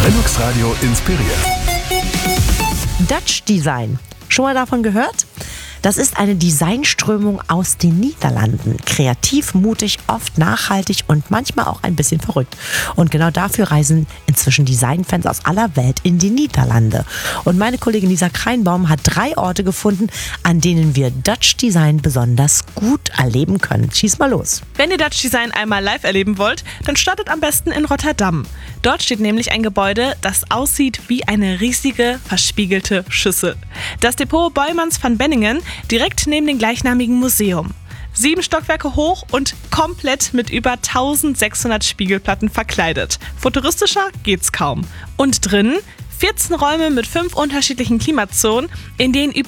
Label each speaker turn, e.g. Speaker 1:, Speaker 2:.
Speaker 1: Linux Radio inspiriert.
Speaker 2: Dutch Design. Schon mal davon gehört? Das ist eine Designströmung aus den Niederlanden. Kreativ, mutig, oft nachhaltig und manchmal auch ein bisschen verrückt. Und genau dafür reisen inzwischen Designfans aus aller Welt in die Niederlande. Und meine Kollegin Lisa Kreinbaum hat 3 Orte gefunden, an denen wir Dutch Design besonders gut erleben können. Schieß mal los.
Speaker 3: Wenn ihr Dutch Design einmal live erleben wollt, dann startet am besten in Rotterdam. Dort steht nämlich ein Gebäude, das aussieht wie eine riesige, verspiegelte Schüssel. Das Depot Boijmans van Benningen, direkt neben dem gleichnamigen Museum. 7 Stockwerke hoch und komplett mit über 1600 Spiegelplatten verkleidet. Futuristischer geht's kaum. Und drin 14 Räume mit 5 unterschiedlichen Klimazonen, in denen über